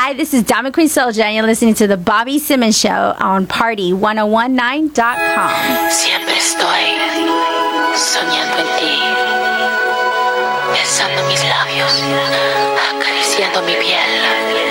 Hi, this is Diamond Queen Soldier, and you're listening to The Bobby Simmons Show on Party1019.com. Siempre estoy soñando en ti, besando mis labios, acariciando mi piel.